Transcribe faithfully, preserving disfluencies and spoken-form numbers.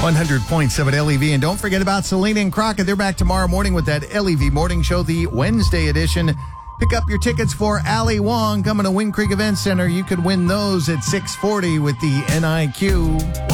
one hundred point seven L E V. And don't forget about Selena and Crockett. They're back tomorrow morning with that L E V Morning Show, the Wednesday edition. Pick up your tickets for Ali Wong coming to Wind Creek Event Center. You could win those at six forty with the N I Q.